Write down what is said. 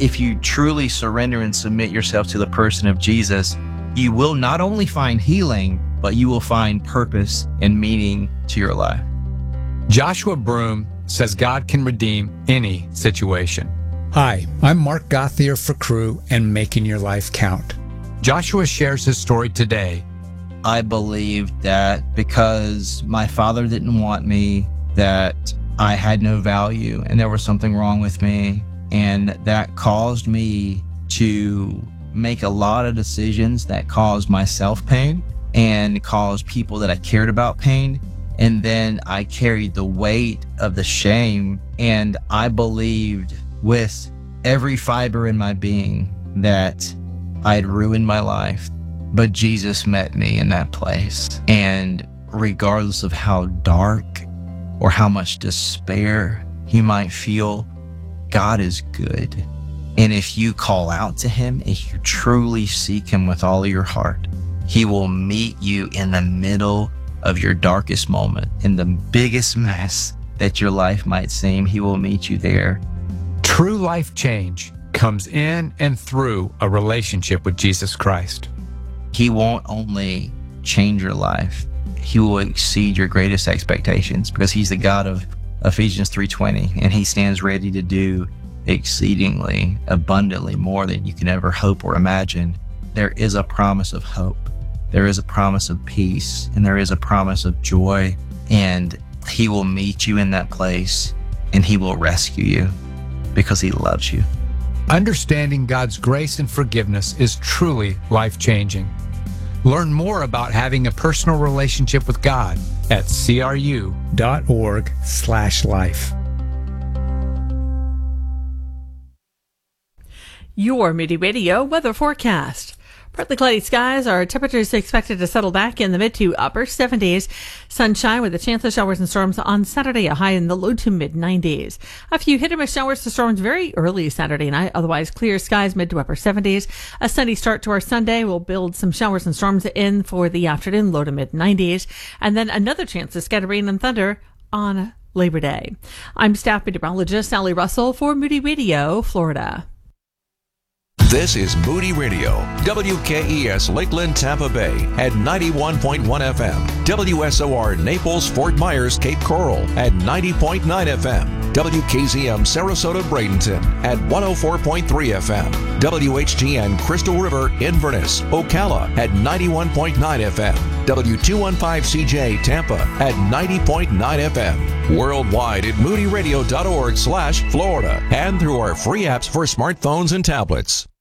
if you truly surrender and submit yourself to the person of Jesus, you will not only find healing, but you will find purpose and meaning to your life. Joshua Broome says God can redeem any situation. Hi, I'm Mark Gauthier for Cru and Making Your Life Count. Joshua shares his story today. I believed that because my father didn't want me, that I had no value and there was something wrong with me. And that caused me to make a lot of decisions that caused myself pain and caused people that I cared about pain. And then I carried the weight of the shame, and I believed with every fiber in my being that I had ruined my life. But Jesus met me in that place. And regardless of how dark or how much despair you might feel, God is good. And if you call out to him, if you truly seek him with all of your heart, he will meet you in the middle of your darkest moment, in the biggest mess that your life might seem. He will meet you there. True life change comes in and through a relationship with Jesus Christ. He won't only change your life, he will exceed your greatest expectations, because he's the God of Ephesians 3:20, and he stands ready to do exceedingly abundantly more than you can ever hope or imagine. There is a promise of hope. There is a promise of peace, and there is a promise of joy, and he will meet you in that place, and he will rescue you because he loves you. Understanding God's grace and forgiveness is truly life-changing. Learn more about having a personal relationship with God at cru.org/life. Your Moody Radio weather forecast. Partly cloudy skies. Our temperatures expected to settle back in the mid to upper 70s. Sunshine with a chance of showers and storms on Saturday, a high in the low to mid 90s. A few hit and miss showers to storms very early Saturday night. Otherwise, clear skies, mid to upper 70s. A sunny start to our Sunday will build some showers and storms in for the afternoon, low to mid 90s. And then another chance of scattered rain and thunder on Labor Day. I'm staff meteorologist Sally Russell for Moody Radio, Florida. This is Moody Radio, WKES Lakeland, Tampa Bay at 91.1 FM, WSOR Naples, Fort Myers, Cape Coral at 90.9 FM, WKZM Sarasota, Bradenton at 104.3 FM, WHGN Crystal River, Inverness, Ocala at 91.9 FM, W215CJ Tampa at 90.9 FM, worldwide at moodyradio.org/Florida, and through our free apps for smartphones and tablets.